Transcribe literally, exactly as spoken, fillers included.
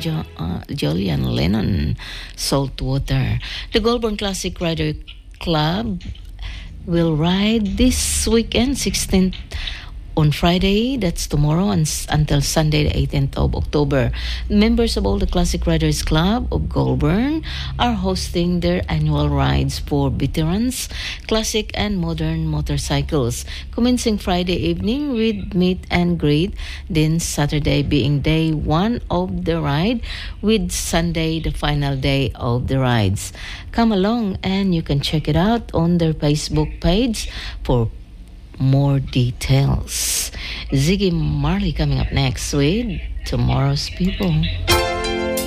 jo- uh, Julian Lennon, Saltwater. The Goulburn Classic Rider Club will ride this weekend, sixteenth on Friday, that's tomorrow, and s- until Sunday, the eighteenth of October. Members of all the Classic Riders Club of Goulburn are hosting their annual rides for veterans, classic and modern motorcycles, commencing Friday evening with meet and greet, then Saturday being day one of the ride, with Sunday the final day of the rides. Come along and you can check it out on their Facebook page for more details. Ziggy Marley coming up next with Tomorrow's People.